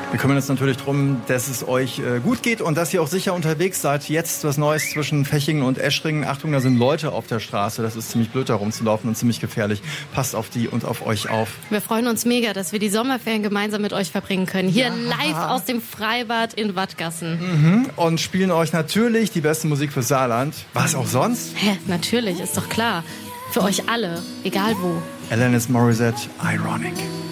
Wir kümmern uns natürlich darum, dass es euch gut geht und dass ihr auch sicher unterwegs seid. Jetzt was Neues zwischen Fechingen und Eschringen. Achtung, da sind Leute auf der Straße. Das ist ziemlich blöd, da rumzulaufen und ziemlich gefährlich. Passt auf die und auf euch auf. Wir freuen uns mega, dass wir die Sommerferien gemeinsam mit euch verbringen können. Hier live aus dem Freibad in Wattgassen. Und spielen euch natürlich die beste Musik für Saarland. Was auch sonst? Hä, natürlich, ist doch klar. Für euch alle, egal wo. Alanis Morissette, Ironic.